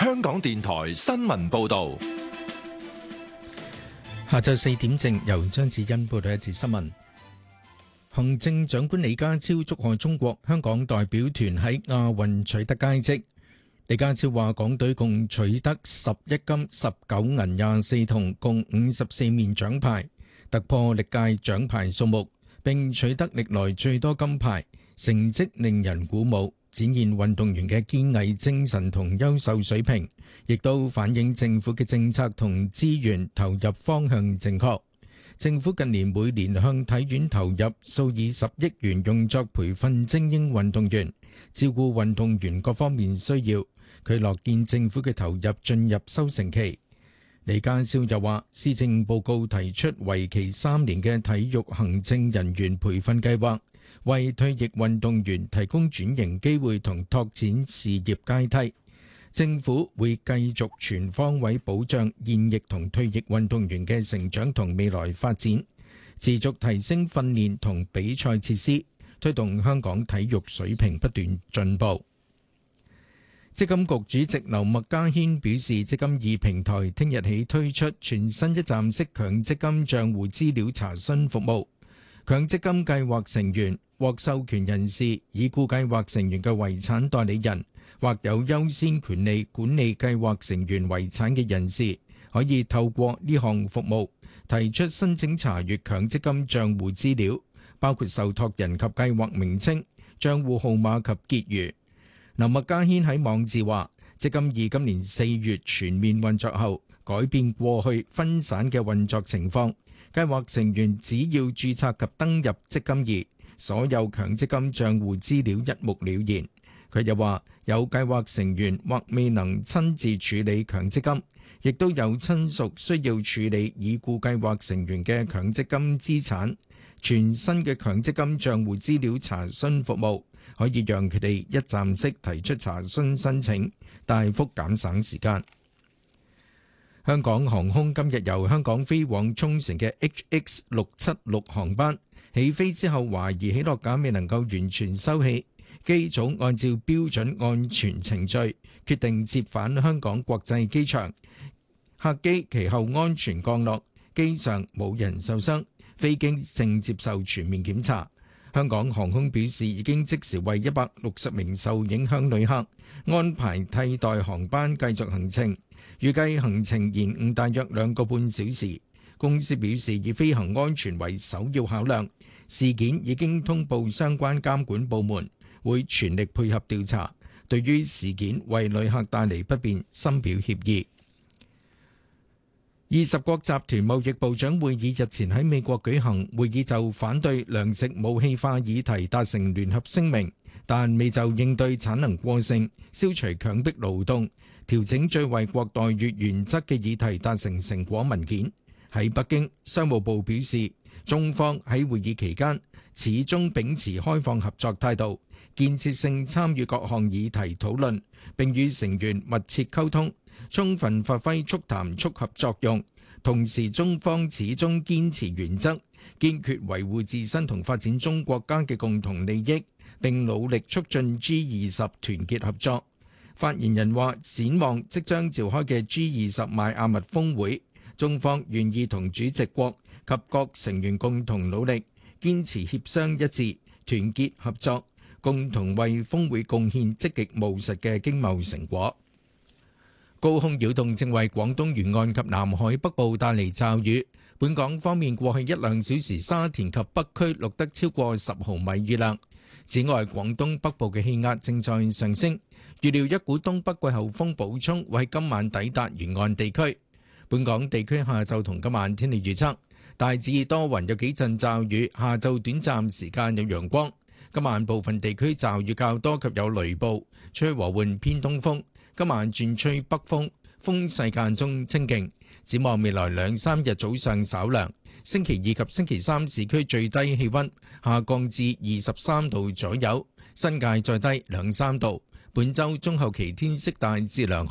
香港電台新聞報道。 下晝4點正，由張子欣報道一節新聞。行政長官李家超祝賀中國香港代表團喺亞運取得佳績。李家超話：港隊共取得11金、19銀、24銅，共54面獎牌，突破歷屆獎牌數目，並取得歷來最多金牌，成績令人鼓舞，展現運動員嘅堅毅精神同優秀水平，亦都反映政府嘅政策同資源投入方向正確。政府近年每年向體院投入數以10億元，用作培訓精英運動員，照顧運動員各方面需要。佢樂見政府嘅投入進入收成期。李家超又話，施政報告提出為期3年嘅體育行政人員培訓計劃，為退役運動員提供轉型機會同拓展事業階梯。政府會繼續全方位保障現役同退役運動員嘅成長同未來發展，持續提升訓練同比賽設施，推動香港體育水平不斷進步。積金局主席劉麥嘉軒表示，積金易平台聽日起推出全新一站式強積金帳戶資料查詢服務，強積金計劃成員、獲授權人士、已故計劃成員嘅遺產代理人或有優先權利管理計劃成員遺產嘅人士，可以透過呢項服務提出申請查閱強積金帳戶資料，包括受託人及計劃名稱、帳戶號碼及結餘。劉麥嘉軒喺網誌話，積金易今年4月全面運作後，改變過去分散嘅運作情況，計劃成員只要註冊及登入積金易，所有強積金帳戶資料一目了然。佢又話，有計劃成員或未能親自處理強積金，亦都有親屬需要處理已故計劃成員嘅強積金資產。全新嘅強積金帳戶資料查詢服務可以讓佢哋一站式提出查詢申請，大幅減省時間。香港航空今日由香港飛往沖繩嘅 HX676 航班起飛之後，懷疑起落架未能夠完全收起，機組按照標準安全程序決定接返香港國際機場，客機其後安全降落，機上冇人受傷，飛機正接受全面檢查。香港航空表示已經即時為160名受影響旅客安排替代航班繼續行程，預計行程延誤大約2個半小時。公司表示以飛行安全為首要考量，事件已經通報相關監管部門，會全力配合調查。對於事件為旅客帶嚟不便，深表歉意。20國集團貿易部長會議日前喺美國舉行，會議就反對糧食武器化議題達成聯合聲明，但未就應對產能過剩、消除強迫勞動、調整最惠國待遇原則嘅議題達成成果文件。喺北京，商務部表示，中方喺會議期間始終秉持開放合作態度，建設性參與各項議題討論，並與成員密切溝通，充分發揮促談促合作用。同時，中方始終堅持原則，堅決維護自身同發展中國家嘅共同利益，並努力促進 G20 團結合作。發言人話，展望即將召開嘅 G20 邁阿密峰會，中方願意同主席國及各成員共同努力，堅持協商一致、團結合作，共同為峰會貢獻積極務實嘅經貿成果。高空擾動正為廣東沿岸及南海北部帶嚟驟雨。本港方面，過去1-2小時沙田及北區錄得超過10毫米雨量。此外，廣東北部嘅氣壓正在上升，預料一股東北季候風補充會喺今晚抵達沿岸地區。本港地區下晝同今晚天氣預測，大致多雲，有幾陣驟雨，下晝短暫時間有陽光。今晚部分地區驟雨較多及有雷暴，吹和緩偏東風。今晚轉吹北風，風勢間中清勁。展望未來2-3日早上稍涼，星期2及星期3市區最低氣溫下降至23度左右，新界再低2-3度。本週中後期天色大致良好。